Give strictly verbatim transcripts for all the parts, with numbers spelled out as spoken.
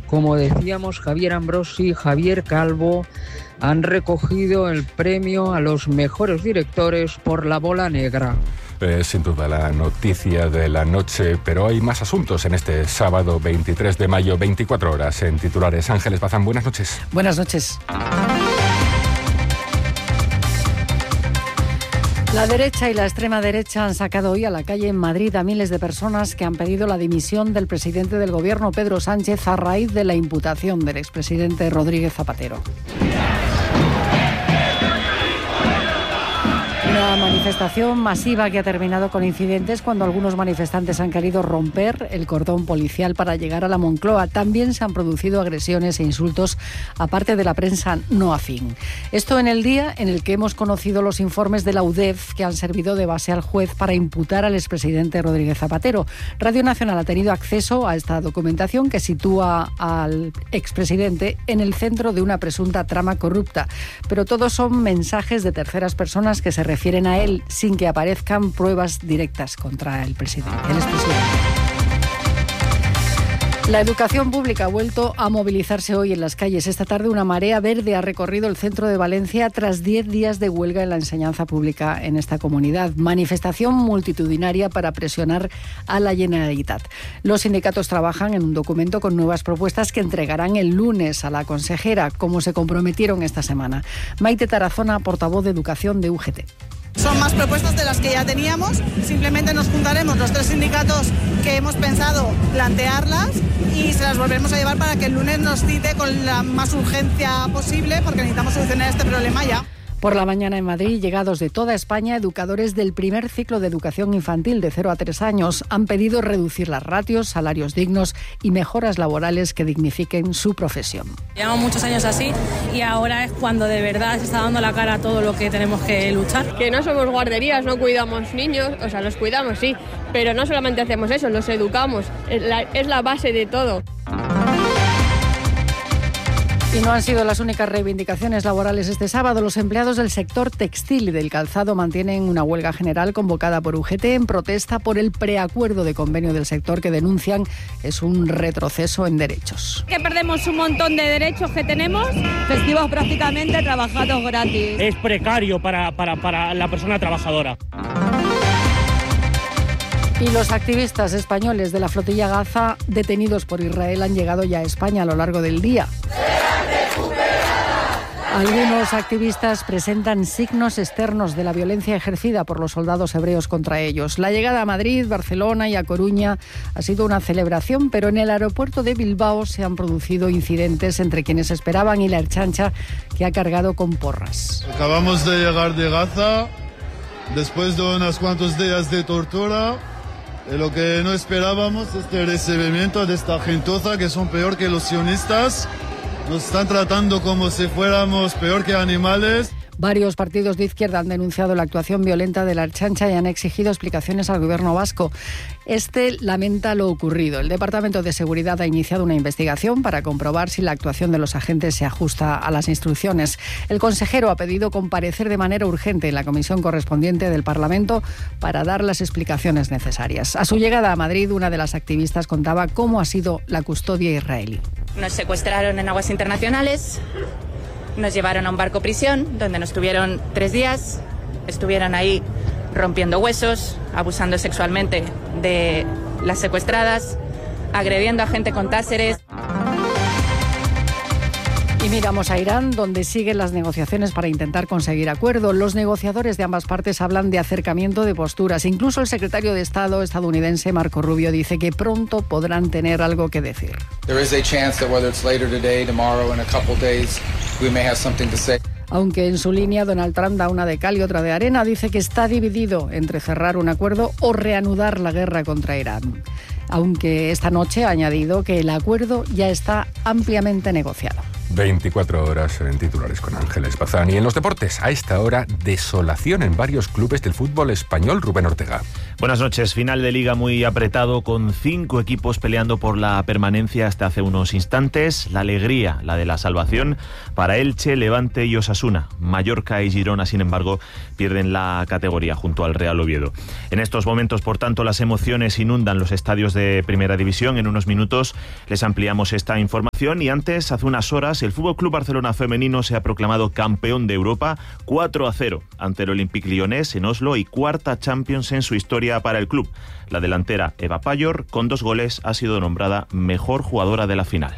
como decíamos, Javier Ambrosi y Javier Calvo han recogido el premio a los mejores directores por La Bola Negra. Eh, sin duda la noticia de la noche, pero hay más asuntos en este sábado veintitrés de mayo, veinticuatro horas en titulares. Ángeles Bazán, buenas noches. Buenas noches. La derecha y la extrema derecha han sacado hoy a la calle en Madrid a miles de personas que han pedido la dimisión del presidente del gobierno, Pedro Sánchez, a raíz de la imputación del expresidente Rodríguez Zapatero. Una manifestación masiva que ha terminado con incidentes cuando algunos manifestantes han querido romper el cordón policial para llegar a la Moncloa. También se han producido agresiones e insultos a parte de la prensa no afín. Esto en el día en el que hemos conocido los informes de la U D E F que han servido de base al juez para imputar al expresidente Rodríguez Zapatero. Radio Nacional ha tenido acceso a esta documentación que sitúa al expresidente en el centro de una presunta trama corrupta. Pero todos son mensajes de terceras personas que se refieren a él sin que aparezcan pruebas directas contra el presidente, el expresidente. La educación pública ha vuelto a movilizarse hoy en las calles. Esta tarde una marea verde ha recorrido el centro de Valencia tras diez días de huelga en la enseñanza pública en esta comunidad. Manifestación multitudinaria para presionar a la Generalitat. Los sindicatos trabajan en un documento con nuevas propuestas que entregarán el lunes a la consejera, como se comprometieron esta semana. Maite Tarazona, portavoz de Educación de U G T. Son más propuestas de las que ya teníamos, simplemente nos juntaremos los tres sindicatos que hemos pensado plantearlas y se las volveremos a llevar para que el lunes nos cite con la más urgencia posible porque necesitamos solucionar este problema ya. Por la mañana en Madrid, llegados de toda España, educadores del primer ciclo de educación infantil de cero a tres años han pedido reducir las ratios, salarios dignos y mejoras laborales que dignifiquen su profesión. Llevamos muchos años así y ahora es cuando de verdad se está dando la cara a todo lo que tenemos que luchar. Que no somos guarderías, no cuidamos niños, o sea, los cuidamos sí, pero no solamente hacemos eso, los educamos, es la, es la base de todo. Y no han sido las únicas reivindicaciones laborales este sábado. Los empleados del sector textil y del calzado mantienen una huelga general convocada por U G T en protesta por el preacuerdo de convenio del sector que denuncian es un retroceso en derechos. Que perdemos un montón de derechos que tenemos. Festivos prácticamente trabajados gratis. Es precario para, para, para la persona trabajadora. Y los activistas españoles de la flotilla Gaza detenidos por Israel han llegado ya a España a lo largo del día. Algunos activistas presentan signos externos de la violencia ejercida por los soldados hebreos contra ellos. La llegada a Madrid, Barcelona y a Coruña ha sido una celebración, pero en el aeropuerto de Bilbao se han producido incidentes entre quienes esperaban y la Ertzaintza, que ha cargado con porras. Acabamos de llegar de Gaza, después de unos cuantos días de tortura. Lo que no esperábamos, este recibimiento de esta gentuza que son peor que los sionistas. Nos están tratando como si fuéramos peor que animales. Varios partidos de izquierda han denunciado la actuación violenta de la Ertzaintza y han exigido explicaciones al gobierno vasco. Este lamenta lo ocurrido. El Departamento de Seguridad ha iniciado una investigación para comprobar si la actuación de los agentes se ajusta a las instrucciones. El consejero ha pedido comparecer de manera urgente en la comisión correspondiente del Parlamento para dar las explicaciones necesarias. A su llegada a Madrid, una de las activistas contaba cómo ha sido la custodia israelí. Nos secuestraron en aguas internacionales. Nos llevaron a un barco prisión, donde nos tuvieron tres días. Estuvieron ahí rompiendo huesos, abusando sexualmente de las secuestradas, agrediendo a gente con táseres. Y miramos a Irán, donde siguen las negociaciones para intentar conseguir acuerdo. Los negociadores de ambas partes hablan de acercamiento de posturas. Incluso el secretario de Estado estadounidense, Marco Rubio, dice que pronto podrán tener algo que decir. Aunque en su línea Donald Trump da una de cal y otra de arena, dice que está dividido entre cerrar un acuerdo o reanudar la guerra contra Irán. Aunque esta noche ha añadido que el acuerdo ya está ampliamente negociado. veinticuatro horas en titulares con Ángeles Bazán. Y en los deportes, a esta hora, desolación en varios clubes del fútbol español. Rubén Ortega. Buenas noches. Final de Liga muy apretado, con cinco equipos peleando por la permanencia hasta hace unos instantes. La alegría, la de la salvación, para Elche, Levante y Osasuna. Mallorca y Girona, sin embargo, pierden la categoría junto al Real Oviedo. En estos momentos, por tanto, las emociones inundan los estadios de Primera División. En unos minutos les ampliamos esta información. Y antes, hace unas horas, el F C Barcelona femenino se ha proclamado campeón de Europa cuatro a cero ante el Olympique Lyonnais en Oslo, y cuarta Champions en su historia para el club. La delantera Eva Payor, con dos goles, ha sido nombrada mejor jugadora de la final.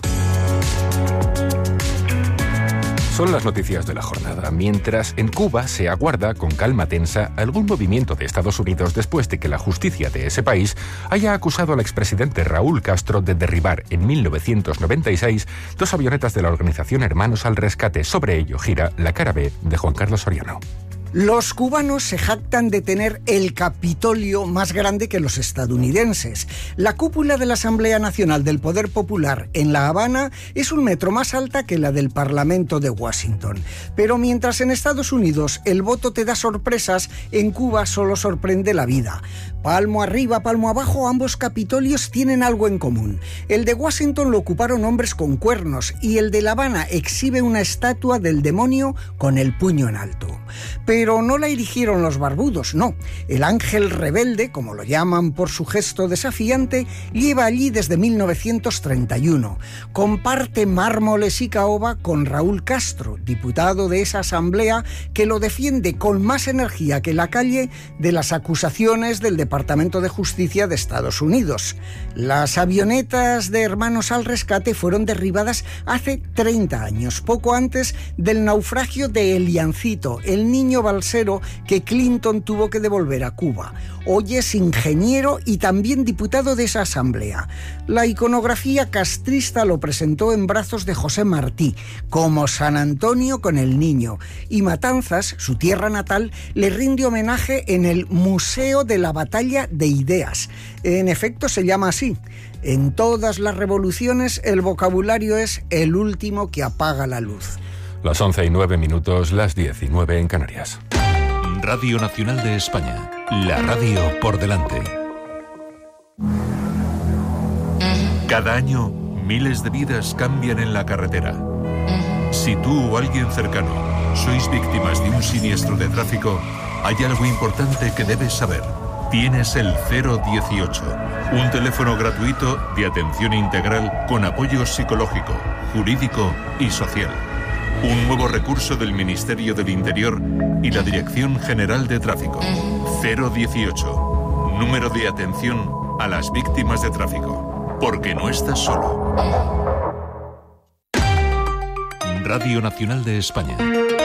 Son las noticias de la jornada. Mientras en Cuba se aguarda con calma tensa algún movimiento de Estados Unidos después de que la justicia de ese país haya acusado al expresidente Raúl Castro de derribar en mil novecientos noventa y seis dos avionetas de la organización Hermanos al Rescate. Sobre ello gira la cara B de Juan Carlos Soriano. Los cubanos se jactan de tener el Capitolio más grande que los estadounidenses. La cúpula de la Asamblea Nacional del Poder Popular en La Habana es un metro más alta que la del Parlamento de Washington. Pero mientras en Estados Unidos el voto te da sorpresas, en Cuba solo sorprende la vida. Palmo arriba, palmo abajo, ambos Capitolios tienen algo en común. El de Washington lo ocuparon hombres con cuernos y el de La Habana exhibe una estatua del demonio con el puño en alto. Pero Pero no la erigieron los barbudos, no. El ángel rebelde, como lo llaman por su gesto desafiante, lleva allí desde mil novecientos treinta y uno. Comparte mármoles y caoba con Raúl Castro, diputado de esa asamblea que lo defiende con más energía que la calle de las acusaciones del Departamento de Justicia de Estados Unidos. Las avionetas de Hermanos al Rescate fueron derribadas hace treinta años, poco antes del naufragio de Eliancito, el niño balsero que Clinton tuvo que devolver a Cuba. Hoy es ingeniero y también diputado de esa asamblea. La iconografía castrista lo presentó en brazos de José Martí, como San Antonio con el niño, y Matanzas, su tierra natal, le rinde homenaje en el Museo de la Batalla de Ideas. En efecto, se llama así. En todas las revoluciones el vocabulario es el último que apaga la luz. Las once y nueve minutos, las diecinueve en Canarias. Radio Nacional de España, la radio por delante. Cada año, miles de vidas cambian en la carretera. Si tú o alguien cercano sois víctimas de un siniestro de tráfico, hay algo importante que debes saber. Tienes el cero dieciocho, un teléfono gratuito de atención integral con apoyo psicológico, jurídico y social. Un nuevo recurso del Ministerio del Interior y la Dirección General de Tráfico. cero dieciocho, número de atención a las víctimas de tráfico. Porque no estás solo. Radio Nacional de España.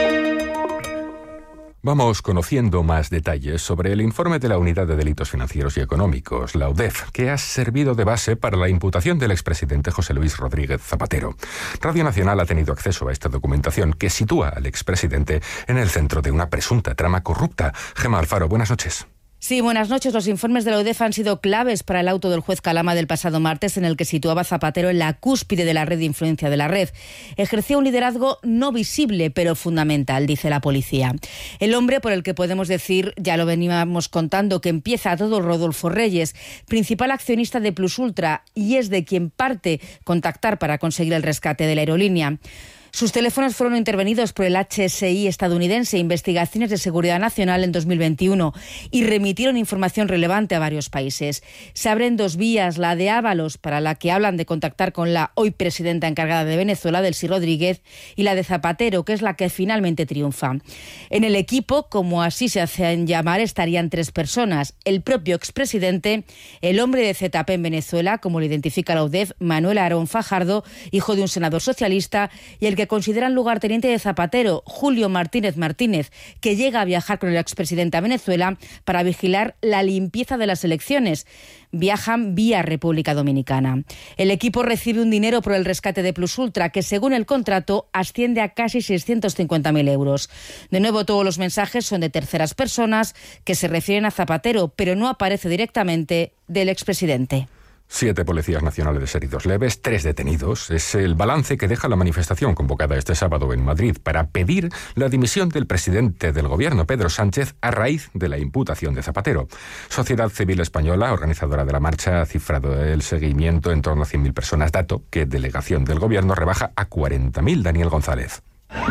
Vamos conociendo más detalles sobre el informe de la Unidad de Delitos Financieros y Económicos, la U D E F, que ha servido de base para la imputación del expresidente José Luis Rodríguez Zapatero. Radio Nacional ha tenido acceso a esta documentación que sitúa al expresidente en el centro de una presunta trama corrupta. Gemma Alfaro, buenas noches. Sí, buenas noches. Los informes de la U D E F han sido claves para el auto del juez Calama del pasado martes, en el que situaba a Zapatero en la cúspide de la red de influencia de la red. Ejercía un liderazgo no visible, pero fundamental, dice la policía. El hombre por el que podemos decir, ya lo veníamos contando, que empieza todo Rodolfo Reyes, principal accionista de Plus Ultra, y es de quien parte contactar para conseguir el rescate de la aerolínea. Sus teléfonos fueron intervenidos por el H S I estadounidense, Investigaciones de Seguridad Nacional, en dos mil veintiuno, y remitieron información relevante a varios países. Se abren dos vías, la de Ábalos, para la que hablan de contactar con la hoy presidenta encargada de Venezuela, Delcy Rodríguez, y la de Zapatero, que es la que finalmente triunfa. En el equipo, como así se hacen llamar, estarían tres personas: el propio expresidente, el hombre de Z P en Venezuela, como lo identifica la U D E F, Manuel Aarón Fajardo, hijo de un senador socialista, y el que consideran lugarteniente de Zapatero, Julio Martínez Martínez, que llega a viajar con el expresidente a Venezuela para vigilar la limpieza de las elecciones. Viajan vía República Dominicana. El equipo recibe un dinero por el rescate de Plus Ultra, que según el contrato asciende a casi seiscientos cincuenta mil euros. De nuevo, todos los mensajes son de terceras personas que se refieren a Zapatero, pero no aparece directamente del expresidente. Siete policías nacionales heridos leves, tres detenidos. Es el balance que deja la manifestación convocada este sábado en Madrid para pedir la dimisión del presidente del gobierno, Pedro Sánchez, a raíz de la imputación de Zapatero. Sociedad Civil Española, organizadora de la marcha, ha cifrado el seguimiento en torno a cien mil personas, dato que delegación del gobierno rebaja a cuarenta mil. Daniel González.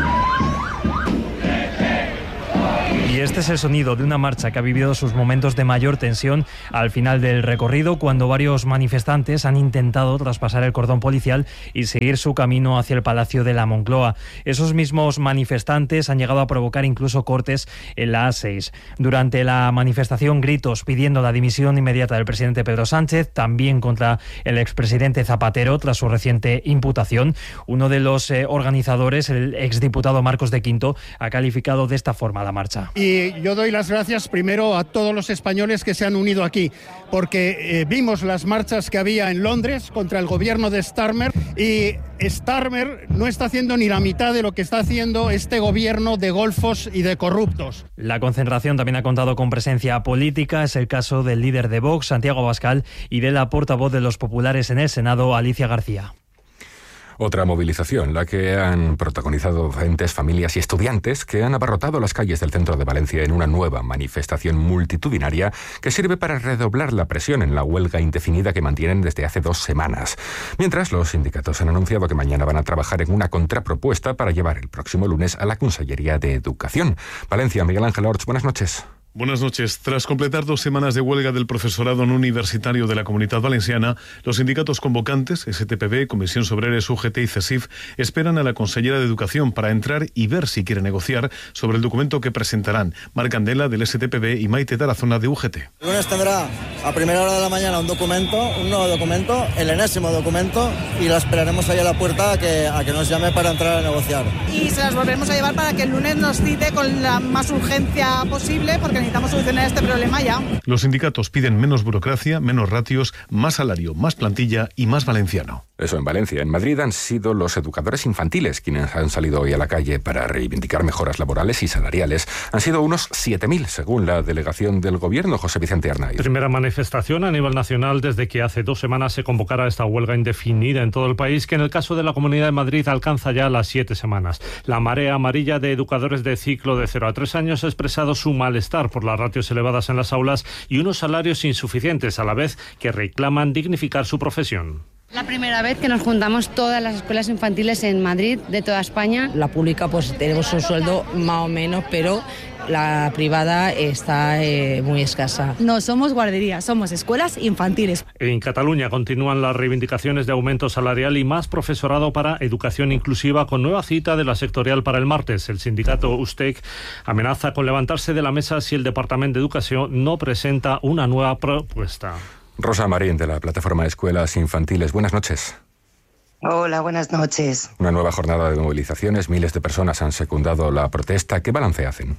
Y este es el sonido de una marcha que ha vivido sus momentos de mayor tensión al final del recorrido, cuando varios manifestantes han intentado traspasar el cordón policial y seguir su camino hacia el Palacio de la Moncloa. Esos mismos manifestantes han llegado a provocar incluso cortes en la A seis. Durante la manifestación, gritos pidiendo la dimisión inmediata del presidente Pedro Sánchez, también contra el expresidente Zapatero tras su reciente imputación. Uno de los eh, organizadores, el exdiputado Marcos de Quinto, ha calificado de esta forma la marcha. Y yo doy las gracias primero a todos los españoles que se han unido aquí, porque eh, vimos las marchas que había en Londres contra el gobierno de Starmer, y Starmer no está haciendo ni la mitad de lo que está haciendo este gobierno de golfos y de corruptos. La concentración también ha contado con presencia política. Es el caso del líder de Vox, Santiago Abascal, y de la portavoz de los populares en el Senado, Alicia García. Otra movilización, la que han protagonizado docentes, familias y estudiantes que han abarrotado las calles del centro de Valencia en una nueva manifestación multitudinaria que sirve para redoblar la presión en la huelga indefinida que mantienen desde hace dos semanas. Mientras, los sindicatos han anunciado que mañana van a trabajar en una contrapropuesta para llevar el próximo lunes a la Consellería de Educación. Valencia, Miguel Ángel Orts, buenas noches. Buenas noches. Tras completar dos semanas de huelga del profesorado no universitario de la Comunidad Valenciana, los sindicatos convocantes, S T P B, Comisión Obreres, U G T y CESIF, esperan a la consellera de Educación para entrar y ver si quiere negociar sobre el documento que presentarán. Marc Candela, del S T P B, y Maite Tarazona, de U G T. El lunes tendrá a primera hora de la mañana un documento, un nuevo documento, el enésimo documento, y la esperaremos ahí a la puerta a que, a que nos llame para entrar a negociar. Y se las volveremos a llevar para que el lunes nos cite con la más urgencia posible, porque necesitamos solucionar este problema ya. Los sindicatos piden menos burocracia, menos ratios, más salario, más plantilla y más valenciano. Eso en Valencia. En Madrid han sido los educadores infantiles quienes han salido hoy a la calle para reivindicar mejoras laborales y salariales. Han sido unos siete mil, según la delegación del gobierno, José Vicente Arnaiz. Primera manifestación a nivel nacional desde que hace dos semanas se convocara esta huelga indefinida en todo el país, que en el caso de la Comunidad de Madrid alcanza ya las siete semanas. La marea amarilla de educadores de ciclo de cero a tres años ha expresado su malestar por las ratios elevadas en las aulas y unos salarios insuficientes, a la vez que reclaman dignificar su profesión. La primera vez que nos juntamos todas las escuelas infantiles en Madrid, de toda España. La pública pues tenemos un sueldo más o menos, pero la privada está eh, muy escasa. No somos guarderías, somos escuelas infantiles. En Cataluña continúan las reivindicaciones de aumento salarial y más profesorado para educación inclusiva, con nueva cita de la sectorial para el martes. El sindicato USTEC amenaza con levantarse de la mesa si el Departamento de Educación no presenta una nueva propuesta. Rosa Marín, de la plataforma Escuelas Infantiles. Buenas noches. Hola, buenas noches. Una nueva jornada de movilizaciones. Miles de personas han secundado la protesta. ¿Qué balance hacen?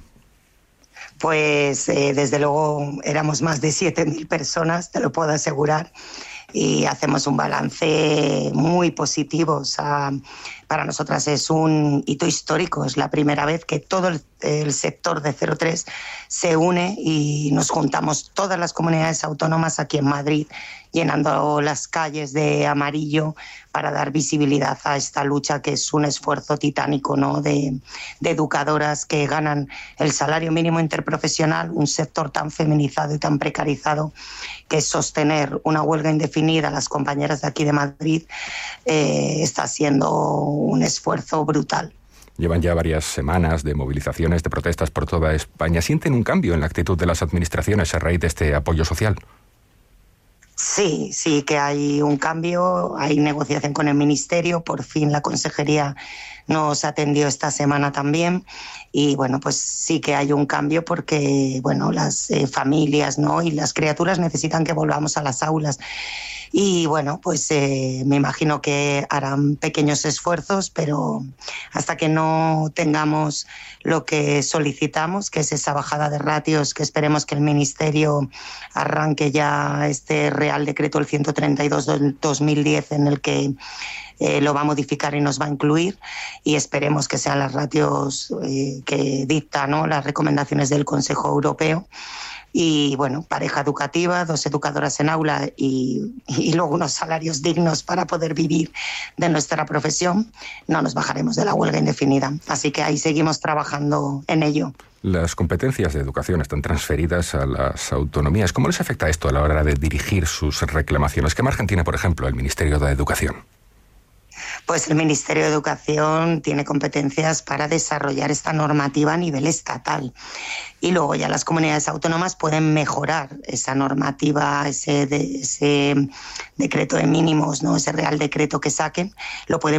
Pues eh, desde luego éramos más de siete mil personas, te lo puedo asegurar, y hacemos un balance muy positivo. O sea, para nosotras es un hito histórico. Es la primera vez que todo el, el sector de cero tres se une y nos juntamos todas las comunidades autónomas aquí en Madrid, llenando las calles de amarillo para dar visibilidad a esta lucha, que es un esfuerzo titánico, ¿no?, de, de educadoras que ganan el salario mínimo interprofesional, un sector tan feminizado y tan precarizado, que sostener una huelga indefinida. Las compañeras de aquí de Madrid eh, está siendo un esfuerzo brutal. Llevan ya varias semanas de movilizaciones, de protestas por toda España. ¿Sienten un cambio en la actitud de las administraciones a raíz de este apoyo social? Sí, sí que hay un cambio, hay negociación con el Ministerio, por fin la Consejería nos atendió esta semana también, y bueno, pues sí que hay un cambio porque, bueno, las eh, familias, ¿no?, y las criaturas necesitan que volvamos a las aulas. Y bueno, pues eh, me imagino que harán pequeños esfuerzos, pero hasta que no tengamos lo que solicitamos, que es esa bajada de ratios, que esperemos que el Ministerio arranque ya este Real Decreto, el ciento treinta y dos del dos mil diez, en el que eh, lo va a modificar y nos va a incluir, y esperemos que sean las ratios eh, que dictan, ¿no?, las recomendaciones del Consejo Europeo. y bueno, pareja educativa, dos educadoras en aula y, y luego unos salarios dignos para poder vivir de nuestra profesión, no nos bajaremos de la huelga indefinida. Así que ahí seguimos trabajando en ello. Las competencias de educación están transferidas a las autonomías. ¿Cómo les afecta esto a la hora de dirigir sus reclamaciones? ¿Qué margen tiene, por ejemplo, el Ministerio de Educación? Pues el Ministerio de Educación tiene competencias para desarrollar esta normativa a nivel estatal. Y luego ya las comunidades autónomas pueden mejorar esa normativa, ese, de, ese decreto de mínimos, ¿no? Ese real decreto que saquen, lo pueden